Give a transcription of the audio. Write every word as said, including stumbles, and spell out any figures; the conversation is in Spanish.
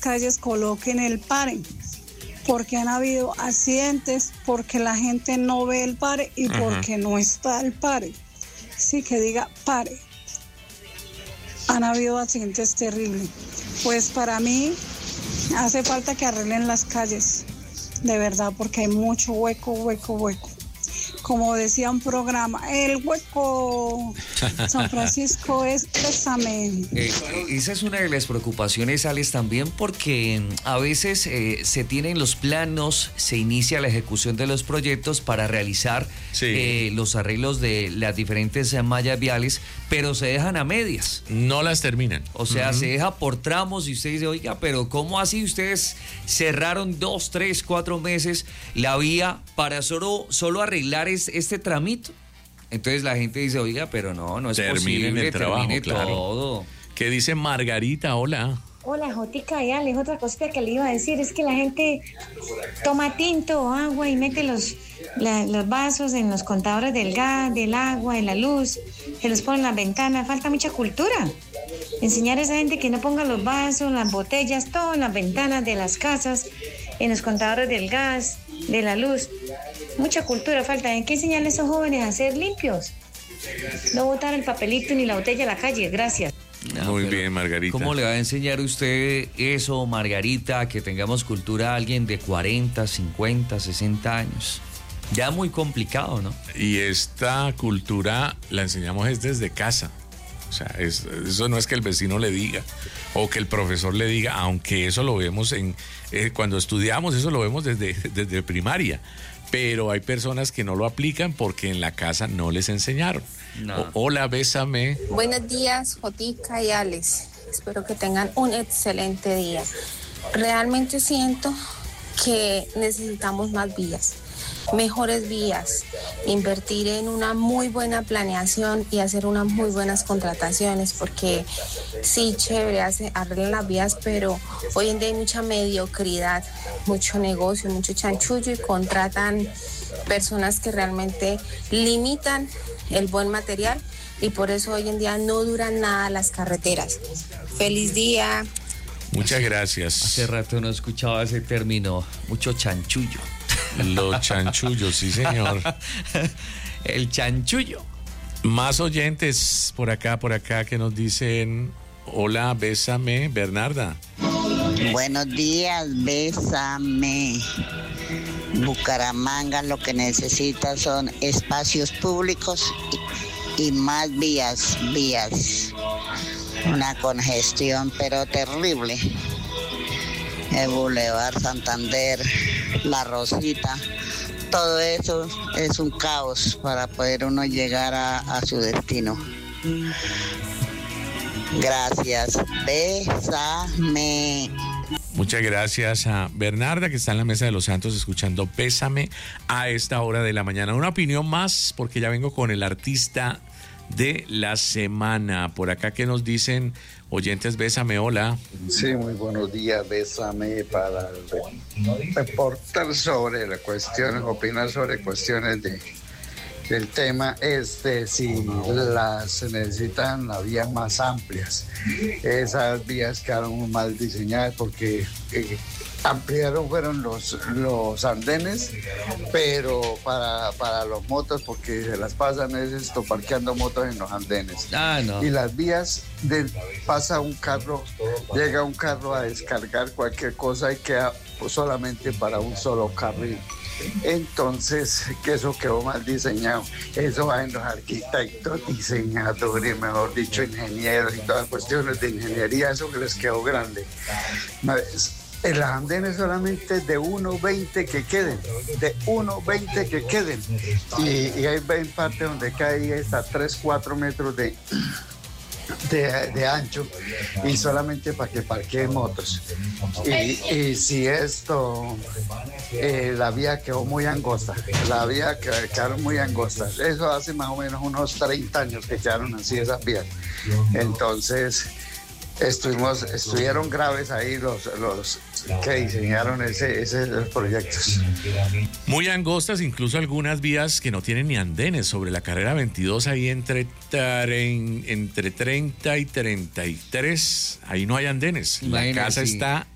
calles coloquen el pare, porque han habido accidentes, porque la gente no ve el pare y uh-huh. porque no está el pare. Sí, que diga pare. Han habido accidentes terribles. Pues para mí hace falta que arreglen las calles, de verdad, porque hay mucho hueco, hueco, hueco. Como decía un programa, el hueco San Francisco es pésame. Eh, esa es una de las preocupaciones, Alex, también porque a veces eh, se tienen los planos, se inicia la ejecución de los proyectos para realizar sí. eh, los arreglos de las diferentes mallas viales, pero se dejan a medias. No las terminan. O sea, uh-huh. se deja por tramos y usted dice, oiga, pero ¿cómo así ustedes cerraron dos, tres, cuatro meses la vía para solo, solo arreglar este tramito? Entonces la gente dice, oiga, pero no, no es Terminen posible, el trabajo, termine claro. todo. ¿Qué dice Margarita? Hola. Hola, Jotica y Alex, otra cosita que le iba a decir es que la gente toma tinto o agua y mete los, la, los vasos en los contadores del gas, del agua, de la luz, se los pone en las ventanas. Falta mucha cultura. Enseñar a esa gente que no ponga los vasos, las botellas, todo en las ventanas de las casas, en los contadores del gas, de la luz. Mucha cultura falta. Hay que enseñarle a esos jóvenes a ser limpios. No botar el papelito ni la botella a la calle. Gracias. No, Muy bien, Margarita. ¿Cómo le va a enseñar usted eso, Margarita, que tengamos cultura a alguien de cuarenta, cincuenta, sesenta años? Ya muy complicado, ¿no? Y esta cultura la enseñamos es desde casa. O sea, es, eso no es que el vecino le diga o que el profesor le diga, aunque eso lo vemos en eh, cuando estudiamos, eso lo vemos desde, desde primaria. Pero hay personas que no lo aplican porque en la casa no les enseñaron. No. O, hola, bésame. Buenos días, Jotica y Alex. Espero que tengan un excelente día. Realmente siento que necesitamos más vías, mejores vías, invertir en una muy buena planeación y hacer unas muy buenas contrataciones, porque sí, chévere, hace, arreglan las vías, pero hoy en día hay mucha mediocridad, mucho negocio, mucho chanchullo y contratan personas que realmente limitan el buen material y por eso hoy en día no duran nada las carreteras. ¡Feliz día! Muchas gracias. Hace rato no escuchaba ese término, mucho chanchullo. Los chanchullos, sí señor. El chanchullo. Más oyentes por acá, por acá que nos dicen, hola, bésame, Bernarda. Buenos días, bésame. Bucaramanga lo que necesita son espacios públicos y, y más vías, vías. Una congestión pero terrible. El Boulevard Santander, La Rosita, todo eso es un caos para poder uno llegar a, a su destino. Gracias, bésame. Muchas gracias a Bernarda, que está en la Mesa de los Santos escuchando Pésame a esta hora de la mañana. Una opinión más, porque ya vengo con el artista de la semana. Por acá que nos dicen oyentes, bésame, hola. Sí, muy buenos días, bésame para reportar sobre las cuestiones, opinar sobre cuestiones de del tema este, si las se necesitan las vías más amplias. Esas vías quedaron mal diseñadas porque eh, ampliaron fueron los, los andenes, pero para, para los motos, porque se las pasan es esto, parqueando motos en los andenes. Ah, no. Y las vías, de, pasa un carro, llega un carro a descargar cualquier cosa y queda solamente para un solo carril. Entonces, que eso quedó mal diseñado. Eso va en los arquitectos, diseñadores, mejor dicho, ingenieros y todas cuestiones de ingeniería, eso que les quedó grande. En las andenes solamente de uno veinte que queden, de uno veinte que queden. Y, y hay partes donde cae hasta tres, cuatro metros de... De, de ancho y solamente para que parqueen motos. Y, y si esto, eh, la vía quedó muy angosta, la vía quedaron muy angostas. Eso hace más o menos unos treinta años que quedaron así esas vías. Entonces, estuvimos, estuvieron graves ahí los, los que diseñaron ese, ese, esos proyectos. Muy angostas, incluso algunas vías que no tienen ni andenes. Sobre la carrera veintidós, ahí entre, entre treinta y treinta y tres, ahí no hay andenes. La casa está